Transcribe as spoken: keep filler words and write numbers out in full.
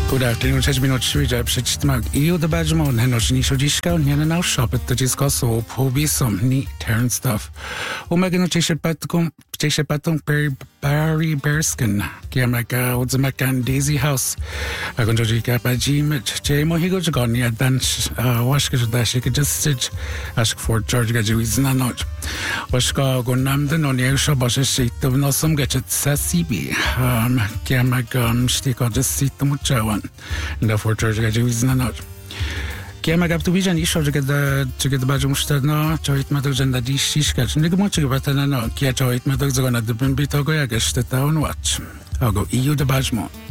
Good afternoon, cześć minut świeża przeczytmak i udobadzimo na nożniejszą dziśkę, nie na nasz szopet, to dziecko są pobisą, ni turn stuff. Umagano cześć patką, cześć patką Barry, Barry Bearskin, kiamaka udzamakan Daisy House. A kon joji kapajim, cześć mohigo jgoni adan, waszka jdashi kajastij, ask Fort George gajiwi znanoć. Waszka gonamden on jeusza boże shito nosum gachet sasibi, kiamaka msztiko jasito muchawan. Na Fort George gajiwi znanoć. Kiema gab tu widzian isho, że kiedy kiedy bajum sztedno, czoit ma to żenda dziś siszkać. Nie gmo czy batana no, kia czoit ma to zgona dybym bitogo jak jeszcze ta on watch. Ogo iu de bajmo.